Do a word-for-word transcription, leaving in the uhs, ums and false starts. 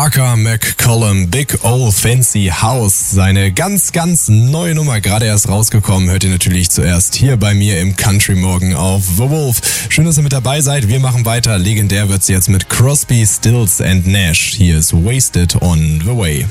Parker McCollum, Big O Fancy House. Seine ganz, ganz neue Nummer, gerade erst rausgekommen, hört ihr natürlich zuerst hier bei mir im Country Morgen auf The Wolf. Schön, dass ihr mit dabei seid. Wir machen weiter. Legendär wird's jetzt mit Crosby, Stills and Nash. Hier ist Wasted on the Way.